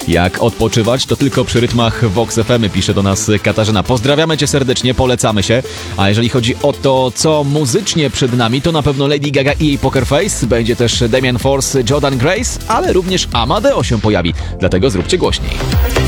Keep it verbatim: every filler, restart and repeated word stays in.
Jak odpoczywać, to tylko przy rytmach Vox F M, pisze do nas Katarzyna. Pozdrawiamy cię serdecznie, polecamy się. A jeżeli chodzi o to, co muzycznie przed nami, to na pewno Lady Gaga i jej Poker Face, będzie też Damian Force, Jordan Grace, ale również Amadeo się pojawi, dlatego zróbcie głośniej.